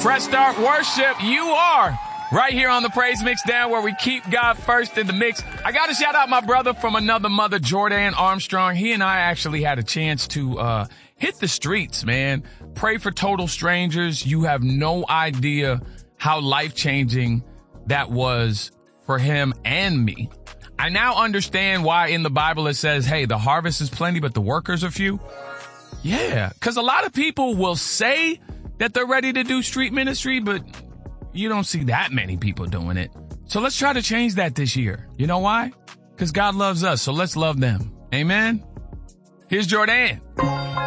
Fresh Start Worship, you are right here on the Praise Mix Down, where we keep God first in the mix. I got to shout out my brother from another mother, Jordan Armstrong. He and I actually had a chance to hit the streets, man. Pray for total strangers. You have no idea how life-changing that was for him and me. I now understand why in the Bible it says, hey, the harvest is plenty, but the workers are few. Yeah, because a lot of people will say that they're ready to do street ministry, but you don't see that many people doing it. So let's try to change that this year. You know why? Because God loves us, so let's love them. Amen? Here's Jordan.